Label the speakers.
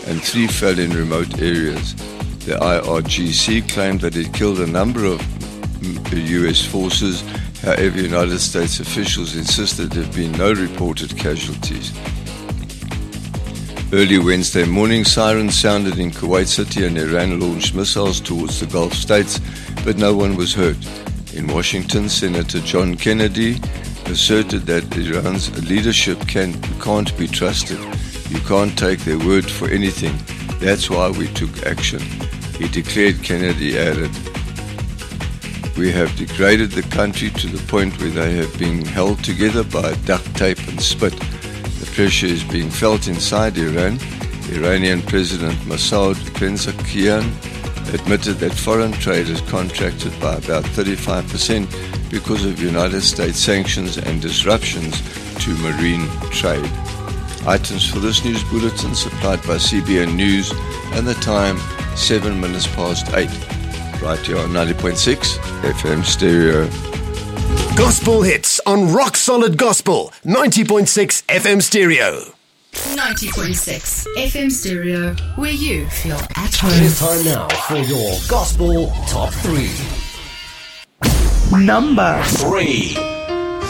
Speaker 1: and 3 fell in remote areas. The IRGC claimed that it killed a number of US forces. However, United States officials insisted there have been no reported casualties. Early Wednesday morning, sirens sounded in Kuwait City and Iran launched missiles towards the Gulf states, but no one was hurt. In Washington, Senator John Kennedy asserted that Iran's leadership can't be trusted. You can't take their word for anything. That's why we took action. He declared. Kennedy added, "We have degraded the country to the point where they have been held together by duct tape and spit. The pressure is being felt inside Iran." Iranian President Masoud Pezeshkian admitted that foreign trade is contracted by about 35% because of United States sanctions and disruptions to marine trade. Items for this news bulletin supplied by CBN News, and the time 7 minutes past 8. Right here on 90.6 FM Stereo.
Speaker 2: Gospel hits on Rock Solid Gospel, 90.6 FM Stereo.
Speaker 3: 90.6 FM Stereo, where you feel at home.
Speaker 2: It is time now for your Gospel Top 3.
Speaker 4: Number
Speaker 2: 3.